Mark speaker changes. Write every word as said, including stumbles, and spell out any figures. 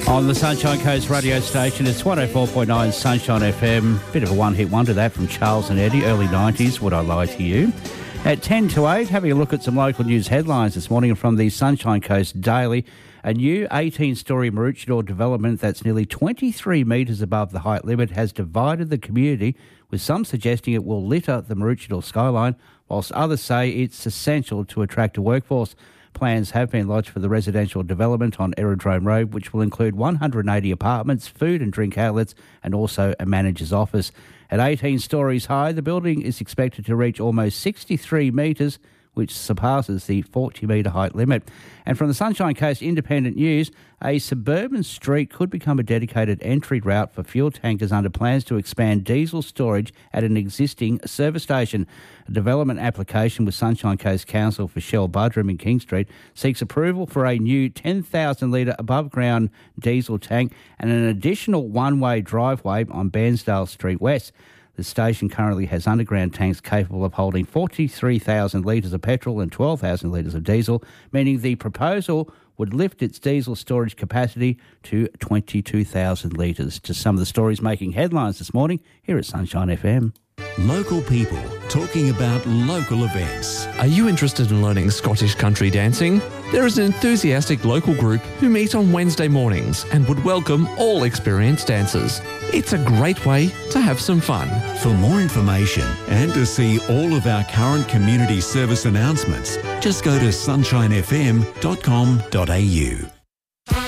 Speaker 1: On the Sunshine Coast radio station, it's one oh four point nine Sunshine F M. Bit of a one-hit wonder that from Charles and Eddie, early nineties, Would I Lie to You? At ten to eight, having a look at some local news headlines this morning from the Sunshine Coast Daily. A new eighteen-storey Maroochydore development that's nearly twenty-three metres above the height limit has divided the community, with some suggesting it will litter the Maroochydore skyline, whilst others say it's essential to attract a workforce. Plans have been lodged for the residential development on Aerodrome Road, which will include one hundred eighty apartments, food and drink outlets, and also a manager's office. At eighteen storeys high, the building is expected to reach almost sixty-three metres, which surpasses the forty metre height limit. And from the Sunshine Coast Independent News, a suburban street could become a dedicated entry route for fuel tankers under plans to expand diesel storage at an existing service station. A development application with Sunshine Coast Council for Shell Budrum in King Street seeks approval for a new ten thousand litre above-ground diesel tank and an additional one-way driveway on Bairnsdale Street West. The station currently has underground tanks capable of holding forty-three thousand litres of petrol and twelve thousand litres of diesel, meaning the proposal would lift its diesel storage capacity to twenty-two thousand litres. Just some of the stories making headlines this morning here at Sunshine F M.
Speaker 2: Local people talking about local events.
Speaker 3: Are you interested in learning Scottish country dancing? There is an enthusiastic local group who meet on Wednesday mornings and would welcome all experienced dancers. It's a great way to have some fun.
Speaker 2: For more information and to see all of our current community service announcements, just go to sunshine f m dot com dot a u.